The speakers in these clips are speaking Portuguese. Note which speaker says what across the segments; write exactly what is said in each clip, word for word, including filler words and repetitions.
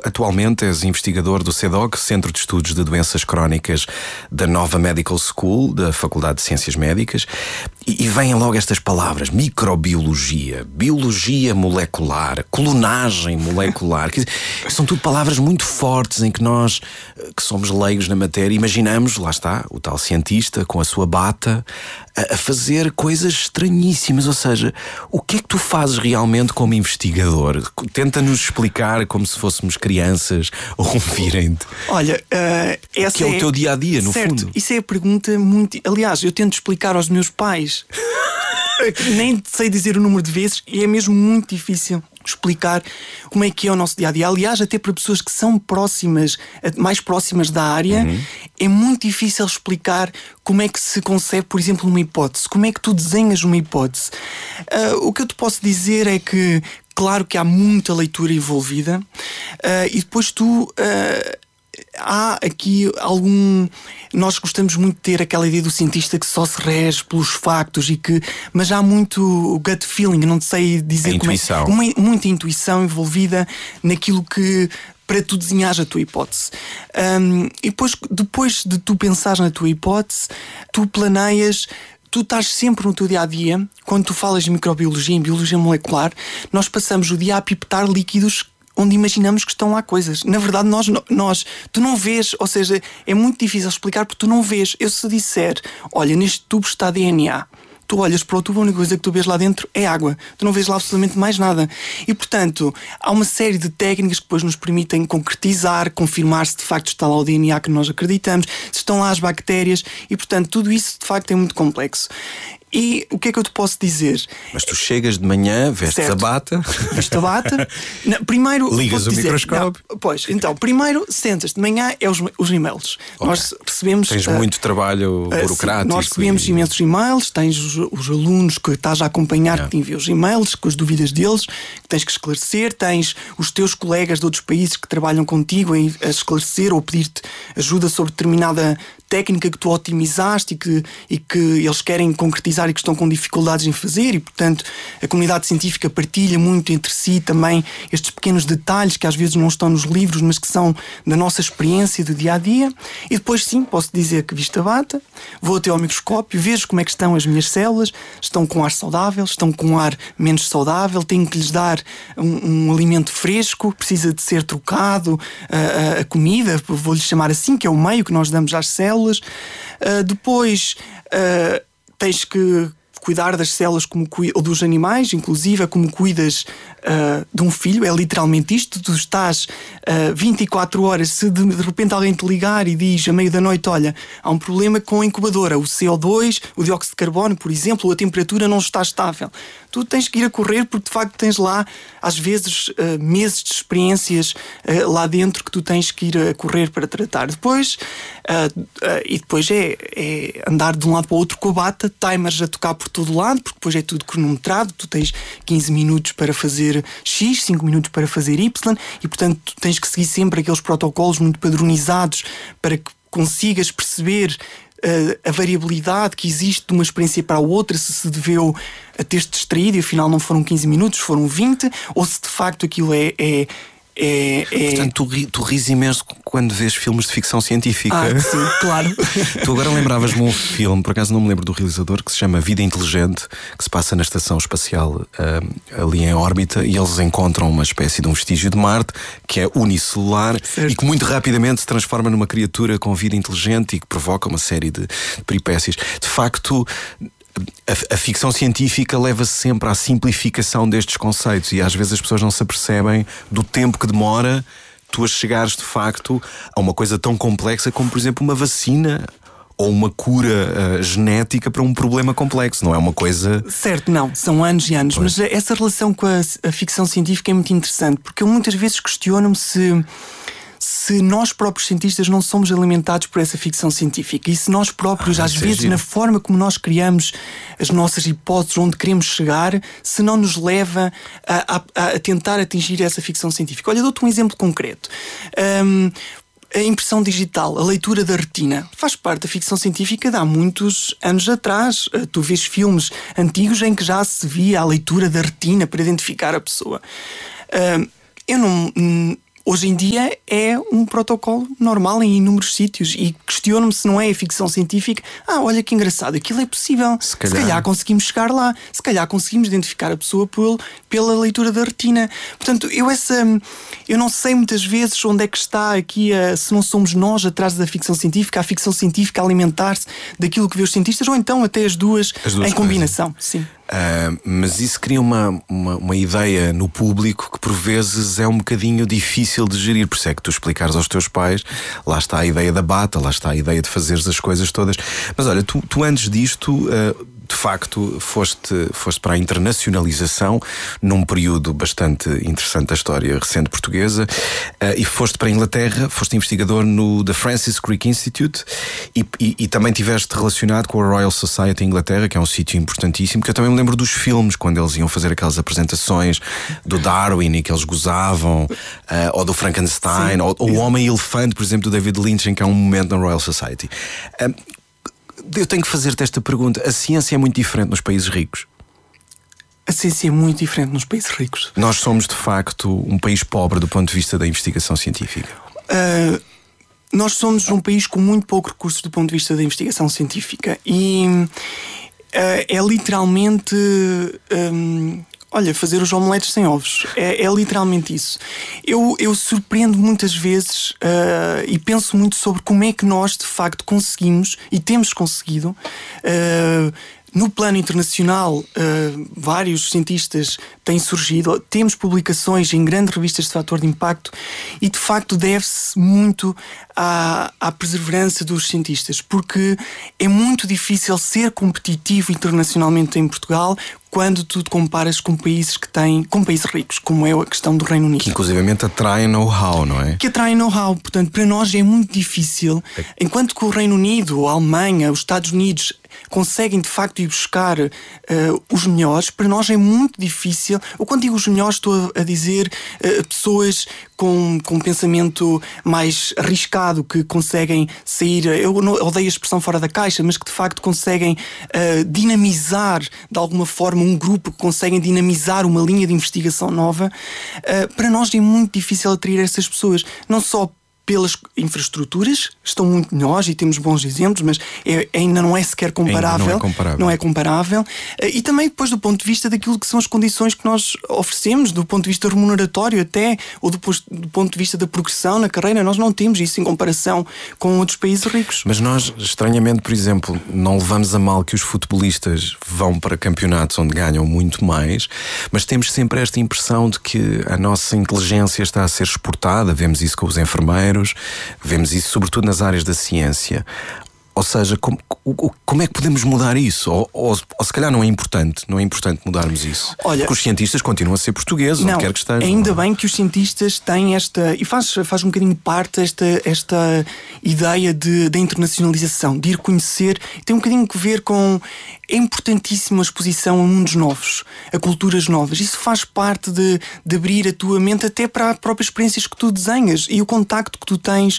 Speaker 1: atualmente és investigador do C E D O C, Centro de Estudos de Doenças Crónicas da Nova Medical School, da Faculdade de Ciências Médicas, e, e vêm logo estas palavras: microbiologia, biologia molecular, clonagem molecular. Quer dizer, são tudo palavras muito fortes em que nós, que somos leigos na matéria, imaginamos, lá está, o tal cientista com a sua bata a, a fazer coisas estranhíssimas. Ou seja, o que é que tu fazes realmente como investigador? Tenta-nos explicar como se fôssemos crianças ou ouvirem-te.
Speaker 2: Olha, uh, essa
Speaker 1: que é,
Speaker 2: é
Speaker 1: o teu dia-a-dia, no
Speaker 2: certo,
Speaker 1: fundo.
Speaker 2: Isso é a pergunta muito... Aliás, eu tento explicar aos meus pais. Nem sei dizer o número de vezes, e é mesmo muito difícil explicar como é que é o nosso dia-a-dia. Aliás, até para pessoas que são próximas, mais próximas da área, uhum. é muito difícil explicar como é que se concebe, por exemplo, uma hipótese. Como é que tu desenhas uma hipótese? Uh, o que eu te posso dizer é que, claro que há muita leitura envolvida, uh, e depois tu... Uh, há aqui algum... Nós gostamos muito de ter aquela ideia do cientista que só se rege pelos factos, e que... mas há muito gut feeling, não sei dizer
Speaker 1: a
Speaker 2: como
Speaker 1: intuição.
Speaker 2: é. Uma, muita intuição envolvida naquilo que... para tu desenhares a tua hipótese. Um, e depois, depois de tu pensares na tua hipótese, tu planeias... Tu estás sempre no teu dia-a-dia. Quando tu falas de microbiologia, em biologia molecular, nós passamos o dia a pipetar líquidos onde imaginamos que estão lá coisas. Na verdade, nós, nós, tu não vês, ou seja, é muito difícil explicar porque tu não vês. Eu se disser, olha, neste tubo está D N A, tu olhas para o tubo, a única coisa que tu vês lá dentro é água. Tu não vês lá absolutamente mais nada. E, portanto, há uma série de técnicas que depois nos permitem concretizar, confirmar se de facto está lá o D N A que nós acreditamos, se estão lá as bactérias, e, portanto, tudo isso de facto é muito complexo. E o que é que eu te posso dizer?
Speaker 1: Mas tu chegas de manhã, vestes certo. a bata.
Speaker 2: Vestes a bata. Não, primeiro
Speaker 1: ligas o
Speaker 2: dizer,
Speaker 1: microscópio.
Speaker 2: Não, pois, então, primeiro sentas de manhã é os, os e-mails. Okay. Nós recebemos.
Speaker 1: Tens uh, muito trabalho uh, burocrático.
Speaker 2: Sim, nós recebemos
Speaker 1: e...
Speaker 2: imensos e-mails. Tens os, os alunos que estás a acompanhar, yeah. que te enviam os e-mails com as dúvidas deles, que tens que esclarecer. Tens os teus colegas de outros países que trabalham contigo a esclarecer ou pedir-te ajuda sobre determinada técnica que tu otimizaste e que, e que eles querem concretizar e que estão com dificuldades em fazer, e portanto a comunidade científica partilha muito entre si também estes pequenos detalhes que às vezes não estão nos livros, mas que são da nossa experiência do dia-a-dia. E depois sim, posso dizer que visto a bata, vou até ao microscópio, vejo como é que estão as minhas células, estão com ar saudável, estão com ar menos saudável, tenho que lhes dar um, um alimento fresco, precisa de ser trocado a, a, a comida, vou-lhe chamar assim, que é o meio que nós damos às células. Uh, depois uh, tens que cuidar das células como cu... ou dos animais, inclusive como cuidas uh, de um filho. É literalmente isto. Tu estás uh, vinte e quatro horas, se de, de repente alguém te ligar e diz a meio da noite, olha, há um problema com a incubadora, o C O dois, o dióxido de carbono, por exemplo, ou a temperatura não está estável, tu tens que ir a correr, porque de facto tens lá às vezes uh, meses de experiências uh, lá dentro que tu tens que ir a correr para tratar. Depois uh, uh, e depois é, é andar de um lado para o outro com a bata, timers a tocar por todo lado, porque depois é tudo cronometrado. Tu tens quinze minutos para fazer X, cinco minutos para fazer Y, e portanto tu tens que seguir sempre aqueles protocolos muito padronizados para que consigas perceber uh, a variabilidade que existe de uma experiência para a outra, se se deveu a ter-te distraído e afinal não foram quinze minutos, foram vinte, ou se de facto aquilo é... é É, é...
Speaker 1: Portanto, tu, ri, tu ris imenso quando vês filmes de ficção científica.
Speaker 2: Ah, sim, claro.
Speaker 1: Tu agora lembravas-me um filme, por acaso não me lembro do realizador, que se chama Vida Inteligente, que se passa na estação espacial uh, ali em órbita, e eles encontram uma espécie de um vestígio de Marte que é unicelular, certo. E que muito rapidamente se transforma numa criatura com vida inteligente e que provoca uma série de, de peripécias. De facto, A, a ficção científica leva-se sempre à simplificação destes conceitos, e às vezes as pessoas não se apercebem do tempo que demora tu a chegares de facto a uma coisa tão complexa como, por exemplo, uma vacina ou uma cura uh, genética para um problema complexo. Não é uma coisa...
Speaker 2: Certo, não, são anos e anos. Pois. Mas essa relação com a, a ficção científica é muito interessante, porque eu muitas vezes questiono-me se... se nós próprios cientistas não somos alimentados por essa ficção científica, e se nós próprios, ah, às vezes, é na forma como nós criamos as nossas hipóteses, onde queremos chegar, se não nos leva a, a, a tentar atingir essa ficção científica. Olha, dou-te um exemplo concreto. Um, a impressão digital, a leitura da retina, faz parte da ficção científica de há muitos anos atrás. Tu vês filmes antigos em que já se via a leitura da retina para identificar a pessoa. Um, eu não... hoje em dia é um protocolo normal em inúmeros sítios, e questiono-me se não é a ficção científica. Ah, olha que engraçado, aquilo é possível. Se calhar, se calhar conseguimos chegar lá, se calhar conseguimos identificar a pessoa por, pela leitura da retina. Portanto, eu essa eu não sei muitas vezes onde é que está aqui a, se não somos nós atrás da ficção científica, a ficção científica a alimentar-se daquilo que vê os cientistas, ou então até as duas, as duas em combinação. Sim.
Speaker 1: Uh, mas isso cria uma, uma, uma ideia no público que por vezes é um bocadinho difícil de gerir. Por isso é que tu explicares aos teus pais, lá está a ideia da bata, lá está a ideia de fazeres as coisas todas. Mas olha, tu, tu antes disto, uh, de facto, foste, foste para a internacionalização num período bastante interessante da história recente portuguesa, uh, e foste para a Inglaterra, foste investigador no The Francis Crick Institute, e, e, e também estiveste relacionado com a Royal Society em Inglaterra, que é um sítio importantíssimo, que eu também me lembro dos filmes, quando eles iam fazer aquelas apresentações do Darwin e que eles gozavam, uh, ou do Frankenstein, ou, ou o Homem-Elefante, por exemplo, do David Lynch, em que há um momento na Royal Society. Uh, eu tenho que fazer-te esta pergunta: a ciência é muito diferente nos países ricos?
Speaker 2: A ciência é muito diferente nos países ricos.
Speaker 1: Nós somos, de facto, um país pobre do ponto de vista da investigação científica.
Speaker 2: Uh, nós somos um país com muito poucos recursos do ponto de vista da investigação científica. E Uh, é literalmente um, olha, fazer os omeletes sem ovos. É, é literalmente isso. Eu, eu surpreendo muitas vezes uh, e penso muito sobre como é que nós de facto conseguimos, e temos conseguido, uh, no plano internacional, uh, vários cientistas têm surgido, temos publicações em grandes revistas de fator de impacto, e de facto deve-se muito à, à perseverança dos cientistas, porque é muito difícil ser competitivo internacionalmente em Portugal quando tu te comparas com países que têm, com países ricos, como é a questão do Reino Unido.
Speaker 1: Que inclusivamente atraem know-how, não é?
Speaker 2: Que atraem know-how. Portanto, para nós é muito difícil, é. enquanto que o Reino Unido, a Alemanha, os Estados Unidos conseguem de facto ir buscar uh, os melhores, para nós é muito difícil. Ou quando digo os melhores, estou a, a dizer uh, pessoas com, com um pensamento mais arriscado, que conseguem sair, eu não odeio a expressão fora da caixa, mas que de facto conseguem uh, dinamizar de alguma forma um grupo, que conseguem dinamizar uma linha de investigação nova. Uh, para nós é muito difícil atrair essas pessoas, não só pelas infraestruturas, estão muito melhores e temos bons exemplos, mas é, ainda não é sequer comparável.
Speaker 1: Não é comparável.
Speaker 2: Não é comparável. E também depois do ponto de vista daquilo que são as condições que nós oferecemos, do ponto de vista remuneratório até, ou do, do ponto de vista da progressão na carreira, nós não temos isso em comparação com outros países ricos.
Speaker 1: Mas nós, estranhamente, por exemplo, não levamos a mal que os futebolistas vão para campeonatos onde ganham muito mais, mas temos sempre esta impressão de que a nossa inteligência está a ser exportada. Vemos isso com os enfermeiros, vemos isso sobretudo nas áreas da ciência. Ou seja, como, como é que podemos mudar isso? Ou, ou, ou se calhar não é importante, não é importante mudarmos isso.
Speaker 2: Olha,
Speaker 1: porque os cientistas continuam a ser portugueses,
Speaker 2: não,
Speaker 1: onde quer que estejam.
Speaker 2: Ainda bem que os cientistas têm esta, e faz, faz um bocadinho parte esta, esta ideia de, de internacionalização, de ir conhecer, tem um bocadinho que ver com. É importantíssima a exposição a mundos novos, a culturas novas. Isso faz parte de, de abrir a tua mente até para as próprias experiências que tu desenhas e o contacto que tu tens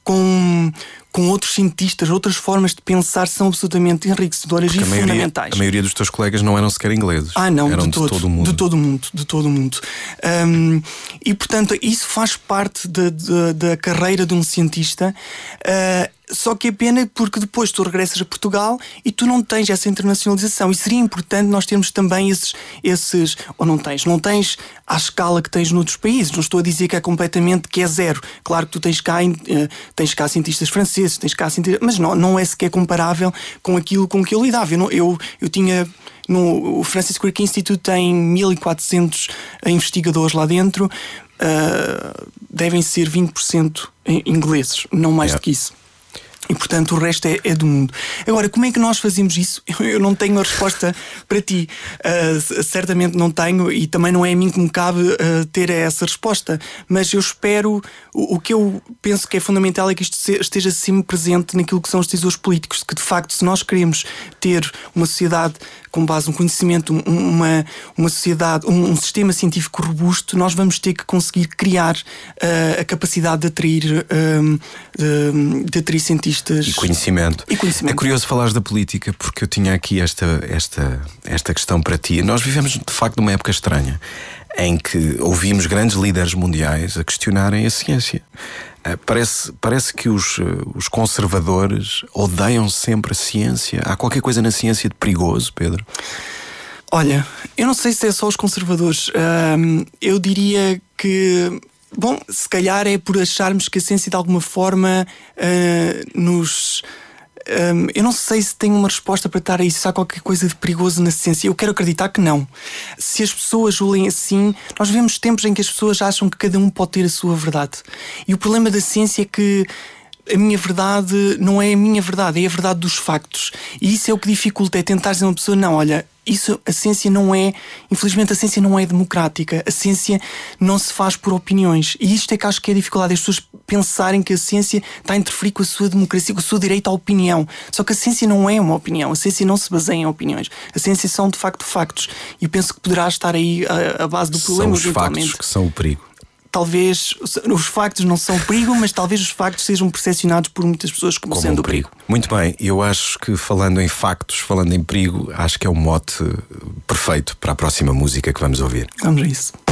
Speaker 2: com, com outros cientistas, outras formas de pensar são absolutamente enriquecedoras. Porque e a maioria, fundamentais.
Speaker 1: A maioria dos teus colegas não eram sequer ingleses.
Speaker 2: Ah, não,
Speaker 1: eram
Speaker 2: de, todo,
Speaker 1: de todo o mundo.
Speaker 2: De todo o mundo, de todo o mundo. Um, e, portanto, isso faz parte da, da, da carreira de um cientista. Uh, Só que é pena porque depois tu regressas a Portugal e tu não tens essa internacionalização. E seria importante nós termos também esses, esses... Ou não tens? Não tens à escala que tens noutros países. Não estou a dizer que é completamente, que é zero. Claro que tu tens cá, tens cá cientistas franceses, tens cá cientistas... Mas não, não é sequer comparável com aquilo com que eu lidava. Eu, não, eu, eu tinha... No, o Francis Crick Institute tem mil e quatrocentos investigadores lá dentro. Uh, devem ser vinte por cento ingleses, não mais yeah. do que isso. E, portanto, o resto é, é do mundo. Agora, como é que nós fazemos isso? Eu não tenho a resposta para ti. Uh, certamente não tenho, e também não é a mim que me cabe uh, ter essa resposta. Mas eu espero... O, o que eu penso que é fundamental é que isto se, esteja sempre presente naquilo que são os decisores políticos. Que, de facto, se nós queremos ter uma sociedade com base no conhecimento, uma, uma sociedade, um, um sistema científico robusto, nós vamos ter que conseguir criar uh, a capacidade de atrair, uh, de, de atrair cientistas.
Speaker 1: E conhecimento.
Speaker 2: e conhecimento.
Speaker 1: É curioso falares da política, porque eu tinha aqui esta, esta, esta questão para ti. Nós vivemos, de facto, numa época estranha, em que ouvimos grandes líderes mundiais a questionarem a ciência. Parece, parece que os, os conservadores odeiam sempre a ciência. Há qualquer coisa na ciência de perigoso, Pedro?
Speaker 2: Olha, eu não sei se é só os conservadores. Um, eu diria que, bom, se calhar é por acharmos que a ciência de alguma forma uh, nos... Um, eu não sei se tenho uma resposta para estar aí, se há qualquer coisa de perigoso na ciência. Eu quero acreditar que não. Se as pessoas julguem assim, nós vivemos tempos em que as pessoas acham que cada um pode ter a sua verdade. E o problema da ciência é que a minha verdade não é a minha verdade, é a verdade dos factos. E isso é o que dificulta, é tentar dizer a uma pessoa, não, olha, isso, a ciência não é, infelizmente a ciência não é democrática, a ciência não se faz por opiniões. E isto é que acho que é a dificuldade, as pessoas pensarem que a ciência está a interferir com a sua democracia, com o seu direito à opinião. Só que a ciência não é uma opinião, a ciência não se baseia em opiniões. A ciência são de facto factos. E penso que poderá estar aí a, a base do problema.
Speaker 1: São os factos que são o perigo.
Speaker 2: Talvez os factos não são perigo, mas talvez os factos sejam percepcionados por muitas pessoas como, como sendo um perigo. perigo.
Speaker 1: Muito bem, eu acho que falando em factos, falando em perigo, acho que é um mote perfeito para a próxima música que vamos ouvir.
Speaker 2: Vamos a isso.